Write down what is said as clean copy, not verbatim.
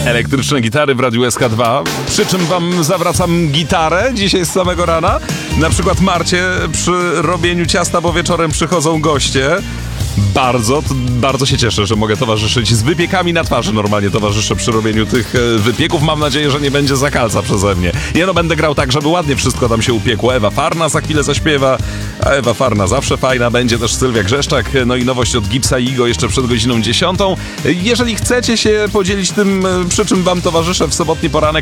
Elektryczne gitary w Radiu SK2, przy czym wam zawracam gitarę dzisiaj z samego rana. Na przykład Marcie przy robieniu ciasta, bo wieczorem przychodzą goście. Bardzo się cieszę, że mogę towarzyszyć z wypiekami na twarzy. Normalnie towarzyszę przy robieniu tych wypieków. Mam nadzieję, że nie będzie zakalca przeze mnie. Będę grał tak, żeby ładnie wszystko tam się upiekło. Ewa Farna za chwilę zaśpiewa, a Ewa Farna zawsze fajna. Będzie też Sylwia Grzeszczak, no i nowość od Gipsa i Igo jeszcze przed godziną 10. Jeżeli chcecie się podzielić tym, przy czym wam towarzyszę w sobotni poranek,